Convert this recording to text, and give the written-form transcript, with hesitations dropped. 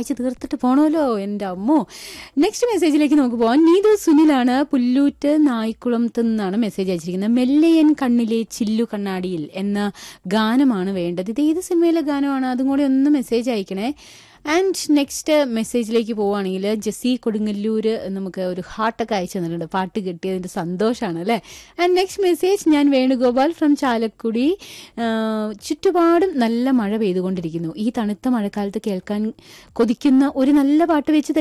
വായിച്ച് തീർത്തിട്ട് പോണമല്ലോ എൻ്റെ അമ്മോ. നെക്സ്റ്റ് മെസ്സേജിലേക്ക് നമുക്ക് പോകാം. നീതു സുനിലാണ് പുല്ലൂറ്റ് നായ്ക്കുളത്ത് നിന്നാണ് മെസ്സേജ് അയച്ചിരിക്കുന്നത്. മെല്ലയൻ കണ്ണിലെ ചില്ലു കണ്ണാടിയിൽ എന്ന ഗാനമാണ് വേണ്ടത്. ഇത് ഏത് സിനിമയിലെ ഗാനമാണ്? അതും കൂടി ഒന്ന് മെസ്സേജ് അയക്കണേ. ആൻഡ് നെക്സ്റ്റ് മെസ്സേജിലേക്ക് പോവുകയാണെങ്കിൽ ജെസ്സി കൊടുങ്ങല്ലൂര് നമുക്ക് ഒരു ഹാർട്ടൊക്കെ അയച്ചു തന്നിട്ടുണ്ട്. പാട്ട് കിട്ടിയതിൻ്റെ സന്തോഷമാണ് അല്ലേ. ആൻഡ് നെക്സ്റ്റ് മെസ്സേജ്, ഞാൻ വേണുഗോപാൽ ഫ്രം ചാലക്കുടി. ചുറ്റുപാടും നല്ല മഴ പെയ്തുകൊണ്ടിരിക്കുന്നു. ഈ തണുത്ത മഴക്കാലത്ത് കേൾക്കാൻ കൊതിക്കുന്ന ഒരു നല്ല പാട്ട് വെച്ച്